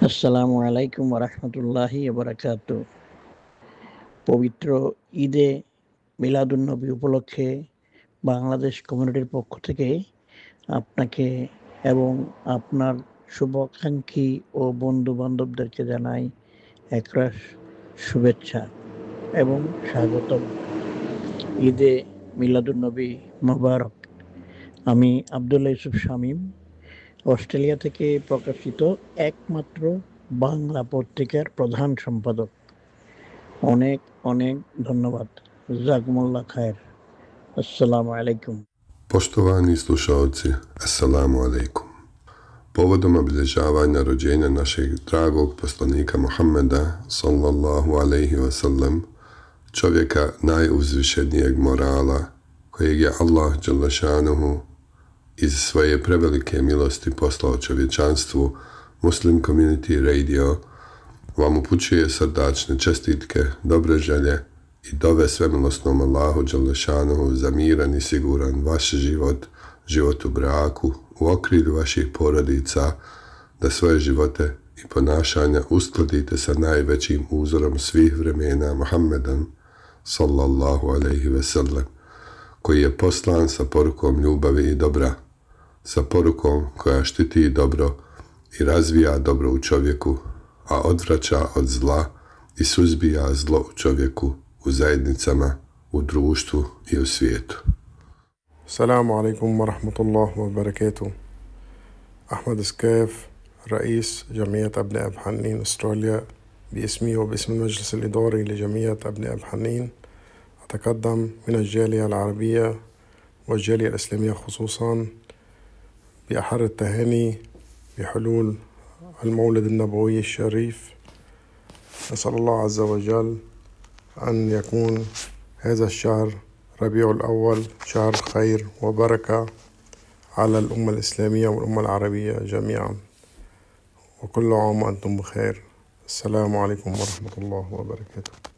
আসসালামু আলাইকুম ওরহমতুল্লাহি ওবরাকাতু। পবিত্র ঈদে মিলাদুন্নবী উপলক্ষে বাংলাদেশ কমিউনিটির পক্ষ থেকে আপনাকে এবং আপনার শুভাকাঙ্ক্ষী ও বন্ধু-বান্ধবদেরকে জানাই একরাশ শুভেচ্ছা এবং স্বাগতম। ঈদে মিলাদুন্নবী মোবারক। আমি আব্দুল্লাহ ইউসুফ শামীম, অস্ট্রেলিয়া থেকে প্রকাশিত একমাত্র বাংলা পত্রিকার প্রধান সম্পাদক। অনেক অনেক ধন্যবাদ। জাজাকুমুল্লাহ খায়ের। Assalamu alaikum. Poštovani slušalci, assalamu alaikum. Povodom obilježavanja rođenja našeg dragog poslanika Muhammeda, sallallahu alaihi wasallam, čovjeka najuzvišenijeg morala, kojeg je Allah dželešanuhu iz svoje prevelike milosti poslao čovječanstvu, Muslim Community Radio vam upućuje srdačne čestitke, dobre želje i dove svemilosnom Allahu dželešanuhu za miran i siguran vaš život u braku, u okrilju vaših porodica, da svoje živote i ponašanja uskladite sa najvećim uzorom svih vremena, Muhammedom, sallallahu alaihi ve sellem, koji je poslan sa porukom ljubavi i dobra, sa porukom koja štiti dobro i razvija dobro u čovjeku, a odvraća od zla i suzbija zlo u čovjeku, u zajednicama, u društvu i u svijetu. السلام عليكم ورحمة الله وبركاته. أحمد سكاف، رئيس جمعية أبناء بحنين أستراليا، باسمي وباسم المجلس الإداري لجمعية أبناء بحنين أتقدم من الجالية العربية والجالية الإسلامية خصوصا بأحر التهاني بحلول المولد النبوي الشريف. نسأل الله عز وجل أن يكون هذا الشهر ربيع الأول شهر خير وبركة على الأمة الإسلامية والأمة العربية جميعا، وكل عام وأنتم بخير. السلام عليكم ورحمة الله وبركاته.